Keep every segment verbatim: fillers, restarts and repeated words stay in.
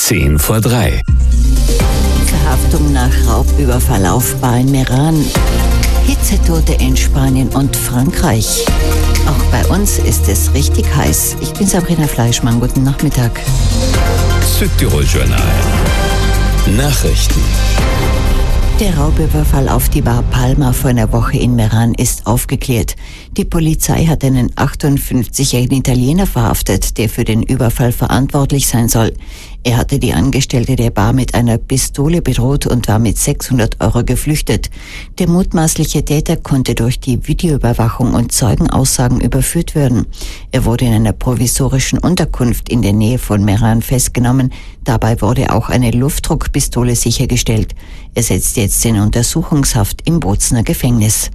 Zehn vor drei. Verhaftung nach Raubüberfall auf Bar in Meran. Hitzetote in Spanien und Frankreich. Auch bei uns ist es richtig heiß. Ich bin Sabrina Fleischmann. Guten Nachmittag. Südtirol-Journal. Nachrichten. Der Raubüberfall auf die Bar Palma vor einer Woche in Meran ist aufgeklärt. Die Polizei hat einen achtundfünfzigjährigen Italiener verhaftet, der für den Überfall verantwortlich sein soll. Er hatte die Angestellte der Bar mit einer Pistole bedroht und war mit sechshundert Euro geflüchtet. Der mutmaßliche Täter konnte durch die Videoüberwachung und Zeugenaussagen überführt werden. Er wurde in einer provisorischen Unterkunft in der Nähe von Meran festgenommen. Dabei wurde auch eine Luftdruckpistole sichergestellt. Er sitzt jetzt in Untersuchungshaft im Bozner Gefängnis.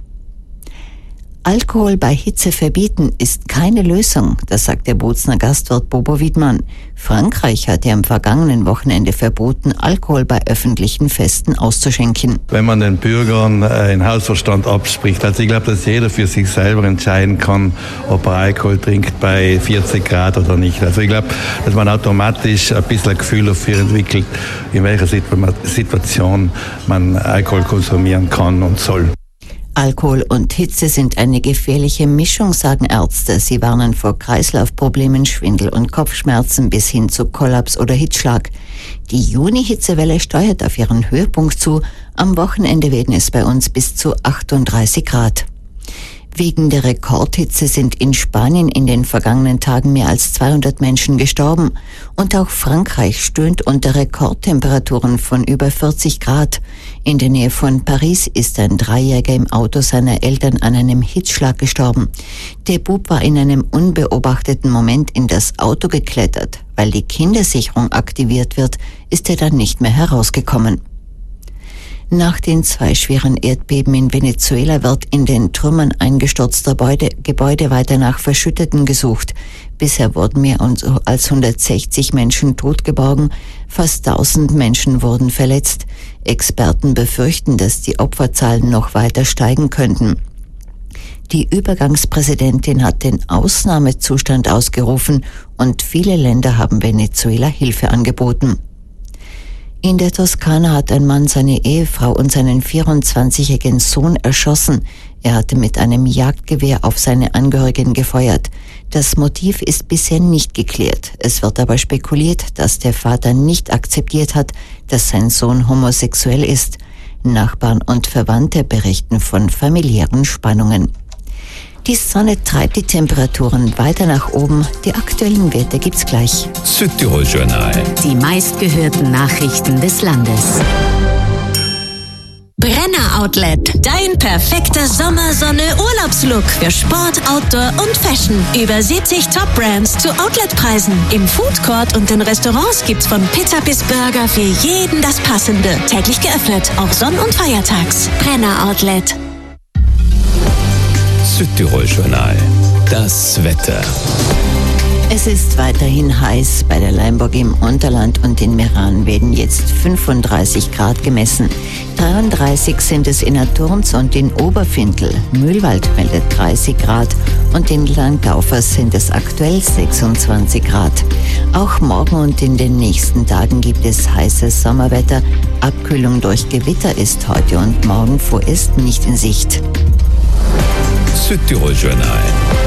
Alkohol bei Hitze verbieten ist keine Lösung, das sagt der Bozner Gastwirt Bobo Wiedmann. Frankreich hat ja am vergangenen Wochenende verboten, Alkohol bei öffentlichen Festen auszuschenken. Wenn man den Bürgern äh, den Hausverstand abspricht, also ich glaube, dass jeder für sich selber entscheiden kann, ob er Alkohol trinkt bei vierzig Grad oder nicht. Also ich glaube, dass man automatisch ein bisschen ein Gefühl dafür entwickelt, in welcher Situation man Alkohol konsumieren kann und soll. Alkohol und Hitze sind eine gefährliche Mischung, sagen Ärzte. Sie warnen vor Kreislaufproblemen, Schwindel und Kopfschmerzen bis hin zu Kollaps oder Hitzschlag. Die Juni-Hitzewelle steuert auf ihren Höhepunkt zu. Am Wochenende werden es bei uns bis zu achtunddreißig Grad. Wegen der Rekordhitze sind in Spanien in den vergangenen Tagen mehr als zweihundert Menschen gestorben. Und auch Frankreich stöhnt unter Rekordtemperaturen von über vierzig Grad. In der Nähe von Paris ist ein Dreijähriger im Auto seiner Eltern an einem Hitzschlag gestorben. Der Bub war in einem unbeobachteten Moment in das Auto geklettert. Weil die Kindersicherung aktiviert wird, ist er dann nicht mehr herausgekommen. Nach den zwei schweren Erdbeben in Venezuela wird in den Trümmern eingestürzter Gebäude, Gebäude weiter nach Verschütteten gesucht. Bisher wurden mehr als hundertsechzig Menschen totgeborgen, fast tausend Menschen wurden verletzt. Experten befürchten, dass die Opferzahlen noch weiter steigen könnten. Die Übergangspräsidentin hat den Ausnahmezustand ausgerufen und viele Länder haben Venezuela Hilfe angeboten. In der Toskana hat ein Mann seine Ehefrau und seinen vierundzwanzigjährigen Sohn erschossen. Er hatte mit einem Jagdgewehr auf seine Angehörigen gefeuert. Das Motiv ist bisher nicht geklärt. Es wird aber spekuliert, dass der Vater nicht akzeptiert hat, dass sein Sohn homosexuell ist. Nachbarn und Verwandte berichten von familiären Spannungen. Die Sonne treibt die Temperaturen weiter nach oben. Die aktuellen Werte gibt's gleich. Südtirol-Journal. Die meistgehörten Nachrichten des Landes. Brenner Outlet. Dein perfekter Sommer-Sonne-Urlaubslook für Sport, Outdoor und Fashion. Über siebzig Top-Brands zu Outletpreisen. Im Foodcourt und in Restaurants gibt's von Pizza bis Burger für jeden das Passende. Täglich geöffnet, auch Sonn- und Feiertags. Brenner Outlet. Südtirol-Journal. Das Wetter. Es ist weiterhin heiß. Bei der Leimburg im Unterland und in Meran werden jetzt fünfunddreißig Grad gemessen. dreiunddreißig sind es in Naturns und in Oberfindl. Mühlwald meldet dreißig Grad und in Langaufers sind es aktuell sechsundzwanzig Grad. Auch morgen und in den nächsten Tagen gibt es heißes Sommerwetter. Abkühlung durch Gewitter ist heute und morgen vorerst nicht in Sicht. Südtirol-Journal.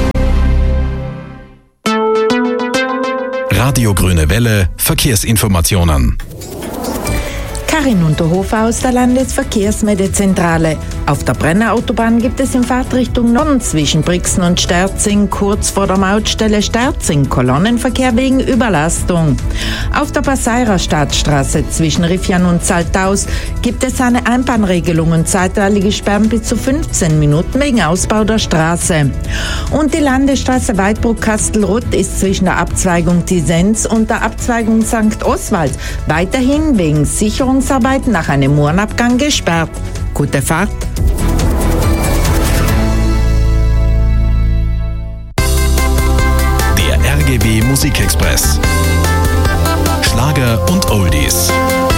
Radio Grüne Welle, Verkehrsinformationen. Karin Unterhofer aus der Landesverkehrsmeldezentrale. Auf der Brenner Autobahn gibt es in Fahrtrichtung Norden zwischen Brixen und Sterzing kurz vor der Mautstelle Sterzing Kolonnenverkehr wegen Überlastung. Auf der Passaira Stadtstraße zwischen Rifjan und Zaltaus gibt es eine Einbahnregelung und zeitweilige Sperren bis zu fünfzehn Minuten wegen Ausbau der Straße. Und die Landesstraße Weidbruck-Kastelruth ist zwischen der Abzweigung Tisens und der Abzweigung Sankt Oswald weiterhin wegen Sicherungsarbeiten nach einem Murenabgang gesperrt. Gute Fahrt! Der R G W Musikexpress. Schlager und Oldies.